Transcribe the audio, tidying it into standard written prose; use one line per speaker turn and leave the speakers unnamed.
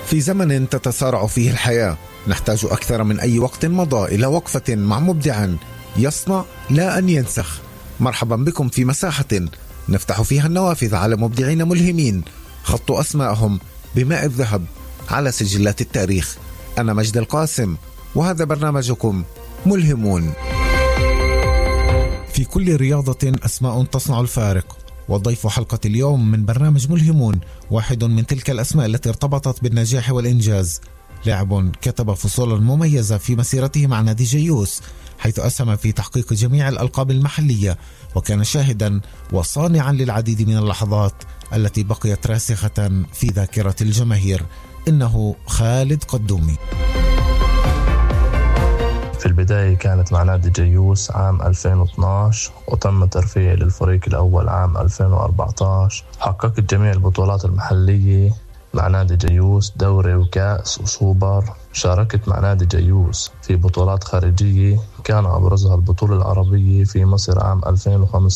في زمن تتسارع فيه الحياة نحتاج أكثر من أي وقت مضى إلى وقفة مع مبدع يصنع لا أن ينسخ. مرحبا بكم في مساحة نفتح فيها النوافذ على مبدعين ملهمين خطوا أسماءهم بماء الذهب على سجلات التاريخ. أنا مجد القاسم وهذا برنامجكم ملهمون. في كل رياضة أسماء تصنع الفارق، وضيف حلقة اليوم من برنامج ملهمون واحد من تلك الأسماء التي ارتبطت بالنجاح والإنجاز. لاعب كتب فصولا مميزة في مسيرته مع نادي جيوس، حيث أسهم في تحقيق جميع الألقاب المحلية، وكان شاهدا وصانعا للعديد من اللحظات التي بقيت راسخة في ذاكرة الجماهير. إنه خالد قدومي.
في البداية كانت مع نادي جيوس عام 2012 وتم ترفيعي للفريق الأول عام 2014. حققت جميع البطولات المحلية مع نادي جيوس، دوري وكأس وسوبر. شاركت مع نادي جيوس في بطولات خارجية كان أبرزها البطولة العربية في مصر عام 2015.